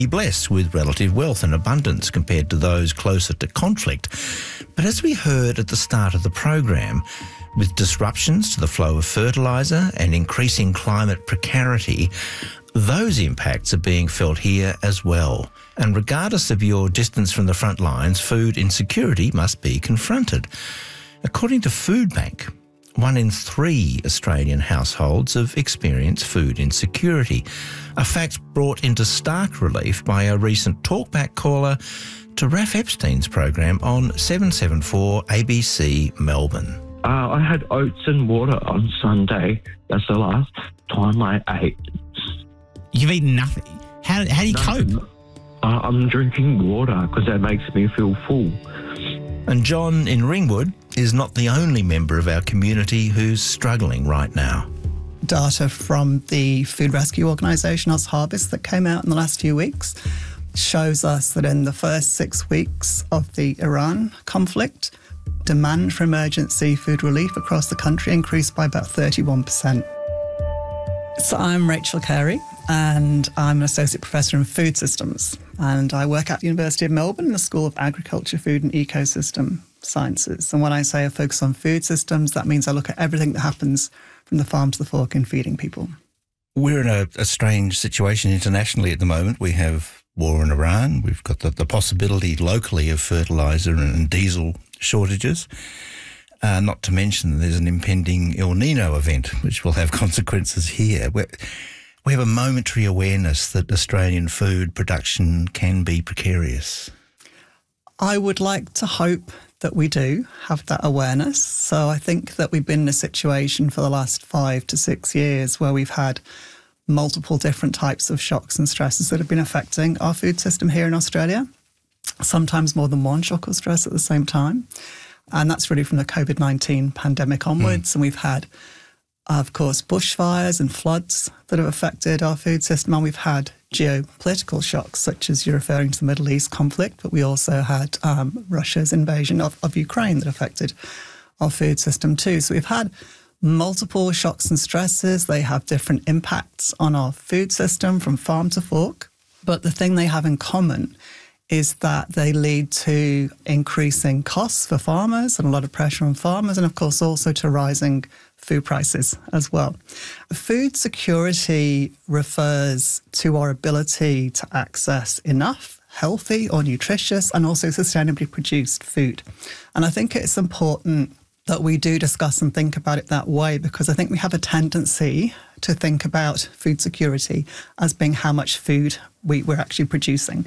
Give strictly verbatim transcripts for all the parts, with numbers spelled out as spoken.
blessed with relative wealth and abundance compared to those closer to conflict. But as we heard at the start of the program, with disruptions to the flow of fertiliser and increasing climate precarity, those impacts are being felt here as well. And regardless of your distance from the front lines, food insecurity must be confronted. According to Foodbank, one in three Australian households have experienced food insecurity, a fact brought into stark relief by a recent talkback caller to Raph Epstein's program on seven seven four A B C Melbourne. Uh, I had oats and water on Sunday. That's the last time I ate. You've eaten nothing? How, how do you Nothing. cope? Uh, I'm drinking water because that makes me feel full. And John in Ringwood is not the only member of our community who's struggling right now. Data from the food rescue organisation OzHarvest that came out in the last few weeks shows us that in the first six weeks of the Iran conflict, demand for emergency food relief across the country increased by about thirty-one percent. So I'm Rachel Carey and I'm an Associate Professor in Food Systems, and I work at the University of Melbourne in the School of Agriculture, Food and Ecosystem Sciences. And when I say I focus on food systems, that means I look at everything that happens from the farm to the fork in feeding people. We're in a, a strange situation internationally at the moment. We have war in Iran. We've got the, the possibility locally of fertiliser and diesel shortages. Uh, not to mention there's an impending El Nino event, which will have consequences here. We're, we have a momentary awareness that Australian food production can be precarious. I would like to hope that we do have that awareness. So I think that we've been in a situation for the last five to six years where we've had multiple different types of shocks and stresses that have been affecting our food system here in Australia, sometimes more than one shock or stress at the same time. And that's really from the COVID nineteen pandemic onwards. Mm. And we've had, of course, bushfires and floods that have affected our food system. And we've had geopolitical shocks, such as you're referring to the Middle East conflict, but we also had um, Russia's invasion of, of Ukraine that affected our food system too. So we've had multiple shocks and stresses. They have different impacts on our food system from farm to fork. But the thing they have in common is that they lead to increasing costs for farmers and a lot of pressure on farmers, and of course also to rising food prices as well. Food security refers to our ability to access enough healthy or nutritious and also sustainably produced food. And I think it's important that we do discuss and think about it that way, because I think we have a tendency to think about food security as being how much food we, we're actually producing.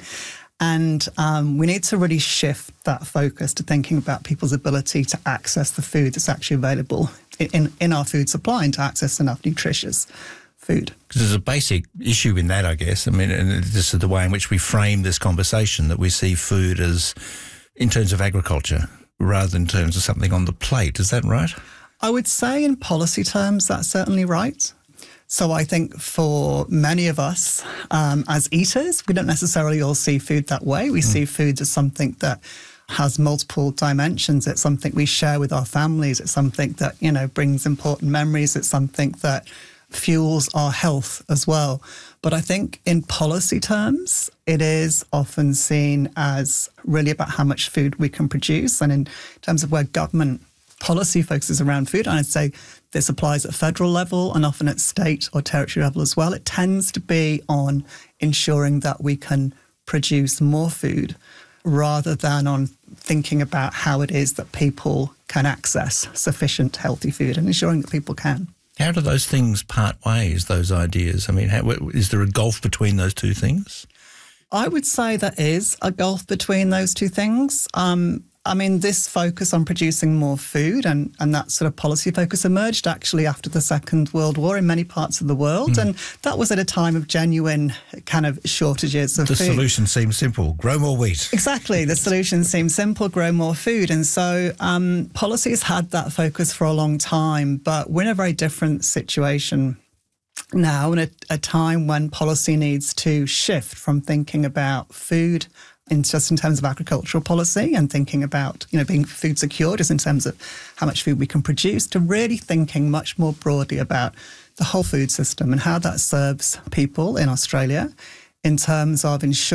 And um, we need to really shift that focus to thinking about people's ability to access the food that's actually available in, in our food supply and to access enough nutritious food. Because there's a basic issue in that, I guess. I mean, and this is the way in which we frame this conversation, that we see food as in terms of agriculture rather than in terms of something on the plate. Is that right? I would say in policy terms, that's certainly right. So I think for many of us um, as eaters, we don't necessarily all see food that way. We mm. see food as something that has multiple dimensions. It's something we share with our families. It's something that, you know, brings important memories. It's something that fuels our health as well. But I think in policy terms, it is often seen as really about how much food we can produce. And in terms of where government policy focuses around food, and I'd say this applies at federal level and often at state or territory level as well, it tends to be on ensuring that we can produce more food rather than on thinking about how it is that people can access sufficient healthy food and ensuring that people can. How do those things part ways, those ideas? I mean, how, is there a gulf between those two things? I would say there is a gulf between those two things. Um, I mean, this focus on producing more food and, and that sort of policy focus emerged actually after the Second World War in many parts of the world. Mm. And that was at a time of genuine kind of shortages of the food. The solution seems simple, grow more wheat. Exactly. The solution seems simple, grow more food. And so um, policy's had that focus for a long time, but we're in a very different situation now, in a, a time when policy needs to shift from thinking about food in just in terms of agricultural policy and thinking about, you know, being food secure just in terms of how much food we can produce, to really thinking much more broadly about the whole food system and how that serves people in Australia in terms of ensuring